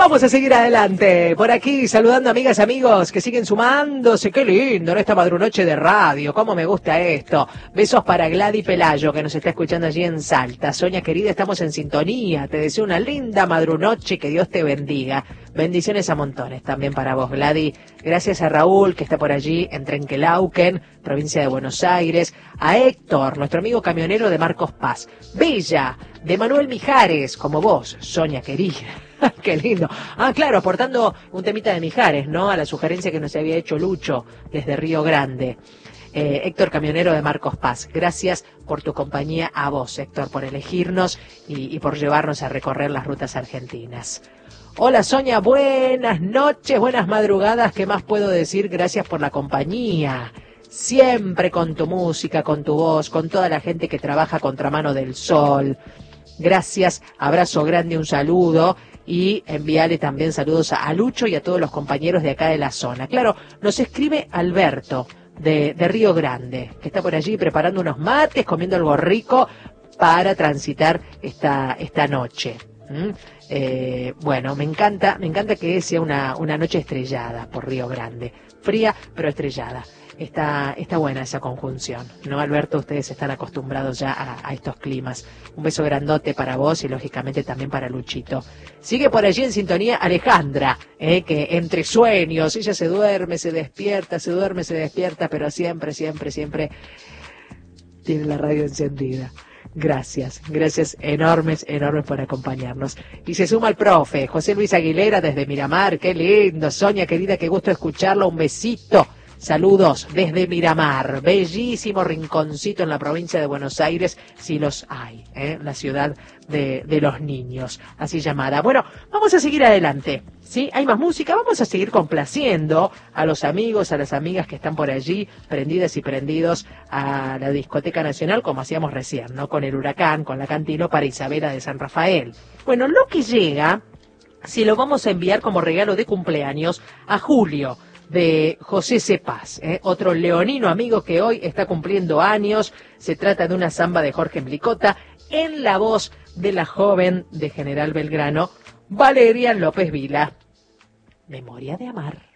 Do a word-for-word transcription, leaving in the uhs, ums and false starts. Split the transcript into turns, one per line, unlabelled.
Vamos a seguir adelante, por aquí saludando amigas, amigos que siguen sumándose. Qué lindo, ¿no? Esta madrunoche de radio, cómo me gusta esto. Besos para Gladys Pelayo, que nos está escuchando allí en Salta. Soña querida, estamos en sintonía, te deseo una linda madrunoche, que Dios te bendiga. Bendiciones a montones también para vos, Gladys. Gracias a Raúl, que está por allí en Trenquelauquen, provincia de Buenos Aires. A Héctor, nuestro amigo camionero de Marcos Paz. Bella, de Manuel Mijares, como vos, Soña querida. Qué lindo. Ah, claro, aportando un temita de Mijares, ¿no? A la sugerencia que nos había hecho Lucho desde Río Grande. Eh, Héctor Camionero de Marcos Paz, gracias por tu compañía, a vos, Héctor, por elegirnos y, y por llevarnos a recorrer las rutas argentinas. Hola Soña, buenas noches, buenas madrugadas, ¿qué más puedo decir? Gracias por la compañía. Siempre con tu música, con tu voz, con toda la gente que trabaja Contramano del Sol. Gracias, abrazo grande, un saludo. Y enviarle también saludos a Lucho y a todos los compañeros de acá de la zona. Claro, nos escribe Alberto de, de Río Grande, que está por allí preparando unos mates, comiendo algo rico para transitar esta, esta noche. ¿Mm? Eh, bueno, me encanta, me encanta que sea una, una noche estrellada por Río Grande. Fría, pero estrellada. Está, está buena esa conjunción, ¿no, Alberto? Ustedes están acostumbrados ya a, a estos climas. Un beso grandote para vos y lógicamente también para Luchito. Sigue por allí en sintonía Alejandra, eh, que entre sueños, ella se duerme, se despierta, se duerme, se despierta, pero siempre, siempre, siempre tiene la radio encendida. Gracias, gracias enormes, enormes por acompañarnos. Y se suma el profe, José Luis Aguilera desde Miramar. Qué lindo, Soña querida, qué gusto escucharlo, un besito. Saludos desde Miramar, bellísimo rinconcito en la provincia de Buenos Aires, si los hay, ¿eh? La ciudad de, de los niños, así llamada. Bueno, vamos a seguir adelante, ¿sí? Hay más música, vamos a seguir complaciendo a los amigos, a las amigas que están por allí, prendidas y prendidos a la Discoteca Nacional, como hacíamos recién, ¿no? Con el Huracán, con la Cantilo para Isabela de San Rafael. Bueno, lo que llega, si lo vamos a enviar como regalo de cumpleaños a Julio, de José Cepaz, ¿eh? Otro leonino amigo que hoy está cumpliendo años. Se trata de una samba de Jorge Mblicota en la voz de la joven de General Belgrano, Valeria López Vila. Memoria de amar.